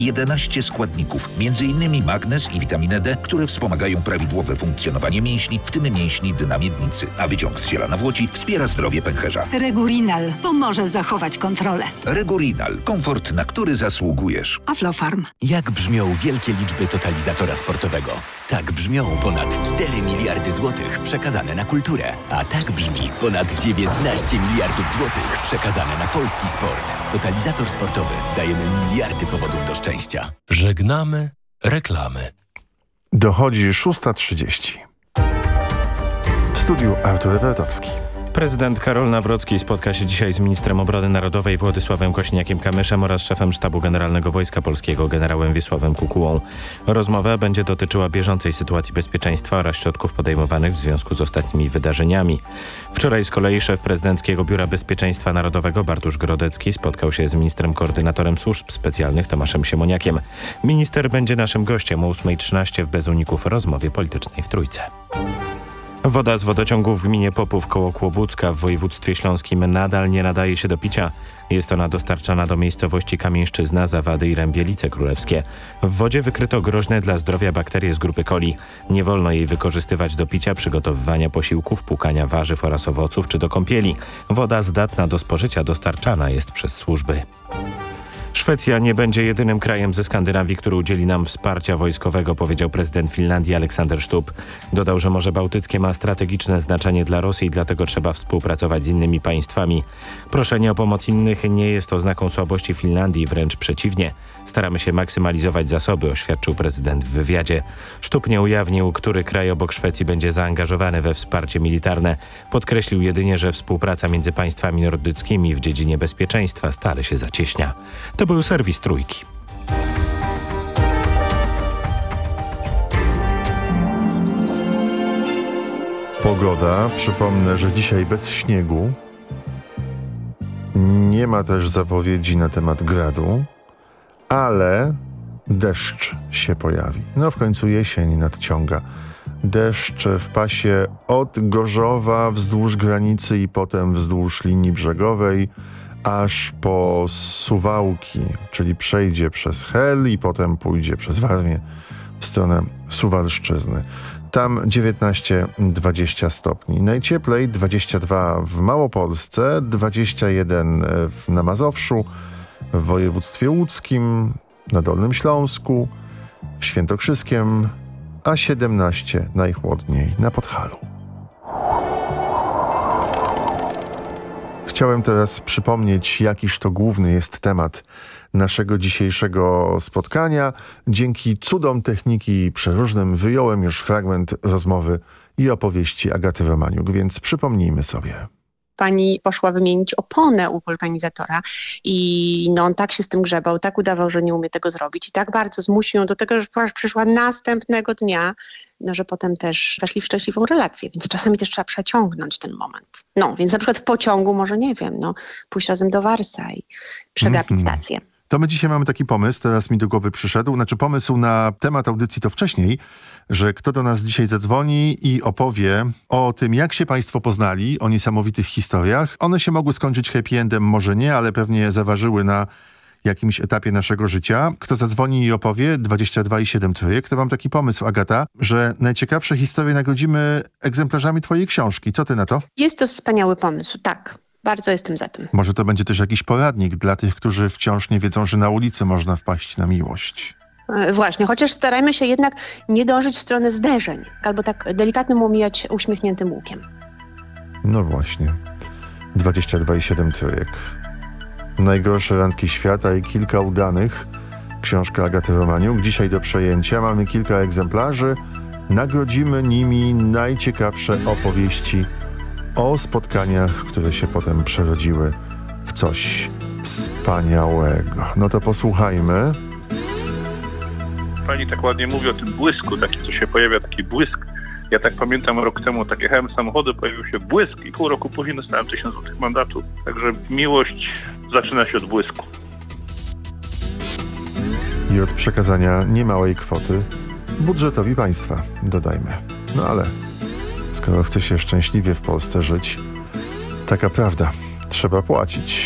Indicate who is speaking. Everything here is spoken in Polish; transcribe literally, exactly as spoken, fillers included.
Speaker 1: jedenaście składników, między innymi magnez i witaminę D, które wspomagają prawidłowe funkcjonowanie mięśni, w tym mięśni dna miednicy. A wyciąg z ziela nawłoci wspiera zdrowie pęcherza.
Speaker 2: Regurinal pomoże zachować kontrolę.
Speaker 1: Regurinal. Komfort, na który zasługujesz.
Speaker 2: Aflofarm.
Speaker 3: Jak brzmią wielkie liczby totalizatora sportowego? Tak brzmią ponad cztery miliardy złotych przekazane na kulturę. A tak brzmi ponad dziewiętnaście miliardów złotych przekazane na polski sport. Totalizator sportowy. Dajemy miliardy powodów do szczęścia.
Speaker 4: Żegnamy reklamy.
Speaker 5: Dochodzi szósta trzydzieści. W studiu Artur Ewerdowski.
Speaker 6: Prezydent Karol Nawrocki spotka się dzisiaj z ministrem obrony narodowej Władysławem Kośniakiem-Kamyszem oraz szefem Sztabu Generalnego Wojska Polskiego generałem Wiesławem Kukułą. Rozmowa będzie dotyczyła bieżącej sytuacji bezpieczeństwa oraz środków podejmowanych w związku z ostatnimi wydarzeniami. Wczoraj z kolei szef prezydenckiego Biura Bezpieczeństwa Narodowego Bartosz Grodecki spotkał się z ministrem koordynatorem służb specjalnych Tomaszem Siemoniakiem. Minister będzie naszym gościem o ósma trzynaście w Bez Uników rozmowie politycznej w Trójce. Woda z wodociągu w gminie Popów koło Kłobucka w województwie śląskim nadal nie nadaje się do picia. Jest ona dostarczana do miejscowości Kamieńszczyzna, Zawady i Rębielice Królewskie. W wodzie wykryto groźne dla zdrowia bakterie z grupy coli. Nie wolno jej wykorzystywać do picia, przygotowywania posiłków, płukania warzyw oraz owoców czy do kąpieli. Woda zdatna do spożycia dostarczana jest przez służby. Szwecja nie będzie jedynym krajem ze Skandynawii, który udzieli nam wsparcia wojskowego, powiedział prezydent Finlandii Aleksander Stubb. Dodał, że Morze Bałtyckie ma strategiczne znaczenie dla Rosji i dlatego trzeba współpracować z innymi państwami. Proszenie o pomoc innych nie jest oznaką słabości Finlandii, wręcz przeciwnie. Staramy się maksymalizować zasoby, oświadczył prezydent w wywiadzie. Stubb nie ujawnił, który kraj obok Szwecji będzie zaangażowany we wsparcie militarne. Podkreślił jedynie, że współpraca między państwami nordyckimi w dziedzinie bezpieczeństwa stale się zacieśnia. To był serwis Trójki.
Speaker 5: Pogoda. Przypomnę, że dzisiaj bez śniegu. Nie ma też zapowiedzi na temat gradu, ale deszcz się pojawi. No w końcu jesień nadciąga. Deszcz w pasie od Gorzowa wzdłuż granicy i potem wzdłuż linii brzegowej, aż po Suwałki, czyli przejdzie przez Hel i potem pójdzie przez Warmię w stronę Suwalszczyzny. Tam dziewiętnaście dwadzieścia stopni. Najcieplej dwadzieścia dwa w Małopolsce, dwadzieścia jeden na Mazowszu, w województwie łódzkim, na Dolnym Śląsku, w Świętokrzyskiem, a siedemnaście najchłodniej na Podhalu. Chciałem teraz przypomnieć, jakiż to główny jest temat naszego dzisiejszego spotkania. Dzięki cudom techniki przeróżnym wyjąłem już fragment rozmowy i opowieści Agaty Romaniuk, więc przypomnijmy sobie.
Speaker 7: Pani poszła wymienić oponę u wulkanizatora i no on tak się z tym grzebał, tak udawał, że nie umie tego zrobić i tak bardzo zmusił ją do tego, że przyszła następnego dnia, no, że potem też weszli w szczęśliwą relację, więc czasami też trzeba przeciągnąć ten moment. No, więc na przykład w pociągu może, nie wiem, no, pójść razem do Warsa i przegapić mm-hmm. stację.
Speaker 5: To my dzisiaj mamy taki pomysł, teraz mi do głowy przyszedł, znaczy pomysł na temat audycji to wcześniej, że kto do nas dzisiaj zadzwoni i opowie o tym, jak się państwo poznali, o niesamowitych historiach. One się mogły skończyć happy endem, może nie, ale pewnie zaważyły na jakimś etapie naszego życia. Kto zadzwoni i opowie, dwadzieścia dwa i siedem trójek, to mam taki pomysł, Agata, że najciekawsze historie nagrodzimy egzemplarzami twojej książki. Co ty na to?
Speaker 7: Jest to wspaniały pomysł, tak. Bardzo jestem za tym.
Speaker 5: Może to będzie też jakiś poradnik dla tych, którzy wciąż nie wiedzą, że na ulicy można wpaść na miłość.
Speaker 7: E, właśnie, chociaż starajmy się jednak nie dążyć w stronę zderzeń, albo tak delikatnym omijać uśmiechniętym łukiem.
Speaker 5: No właśnie. dwadzieścia dwa i siedem trójek. Najgorsze randki świata i kilka udanych. Książka Agaty Romaniuk. Dzisiaj do przejęcia mamy kilka egzemplarzy. Nagrodzimy nimi najciekawsze opowieści o spotkaniach, które się potem przerodziły w coś wspaniałego. No to posłuchajmy.
Speaker 8: Pani tak ładnie mówi o tym błysku, taki co się pojawia, taki błysk. Ja tak pamiętam, rok temu tak jechałem z samochodu, pojawił się błysk i pół roku później dostałem tysiąc złotych mandatu. Także miłość zaczyna się od błysku.
Speaker 5: I od przekazania niemałej kwoty budżetowi państwa, dodajmy. No ale skoro chce się szczęśliwie w Polsce żyć, taka prawda, trzeba płacić.